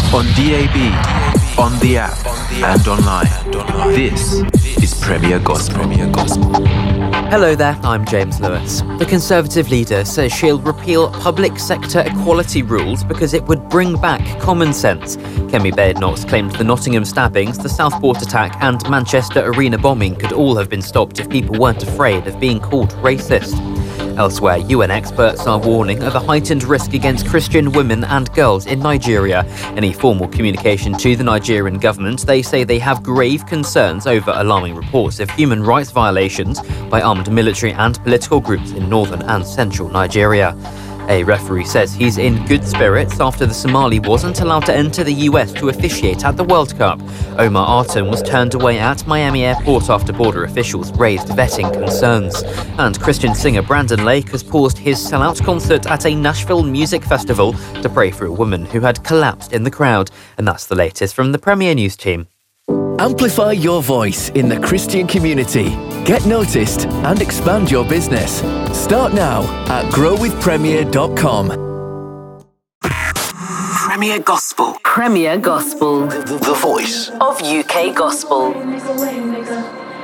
On DAB, on the app, and online. This is Premier Gospel. Hello there, I'm James Lewis. The Conservative leader says she'll repeal public sector equality rules because it would bring back common sense. Kemi Badenoch claimed the Nottingham stabbings, the Southport attack and Manchester Arena bombing could all have been stopped if people weren't afraid of being called racist. Elsewhere, UN experts are warning of a heightened risk against Christian women and girls in Nigeria. In a formal communication to the Nigerian government, they say they have grave concerns over alarming reports of human rights violations by armed military and political groups in northern and central Nigeria. A referee says he's in good spirits after the Somali wasn't allowed to enter the US to officiate at the World Cup. Omar Artan was turned away at Miami Airport after border officials raised vetting concerns. And Christian singer Brandon Lake has paused his sellout concert at a Nashville music festival to pray for a woman who had collapsed in the crowd. And that's the latest from the Premier News team. Amplify your voice in the Christian community. Get noticed and expand your business. Start now at growwithpremier.com. Premier Gospel. Premier Gospel. The voice of UK Gospel.